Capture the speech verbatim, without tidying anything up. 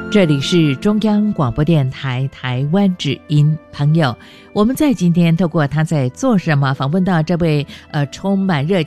这里是中央广播电台台湾之音。朋友，我们在今天透过他在做什么访问到这位呃充满热